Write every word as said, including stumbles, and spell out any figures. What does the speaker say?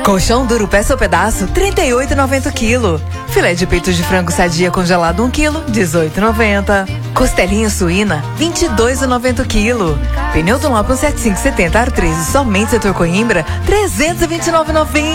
Colchão duro peça ou pedaço, trinta e oito e noventa quilo. Filé de peito de frango sadia congelado um quilo, dezoito e noventa. Costelinha suína, vinte e dois e noventa quilo. Pneu Dunlop um sete cinco setenta ar treze, somente setor Coimbra, trezentos e vinte e nove e noventa.